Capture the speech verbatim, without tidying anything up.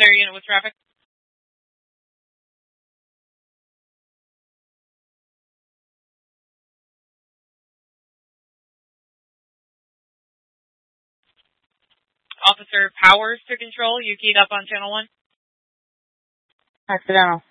Clear unit with traffic. Officer Powers to control. You keyed up on channel one. Accidental.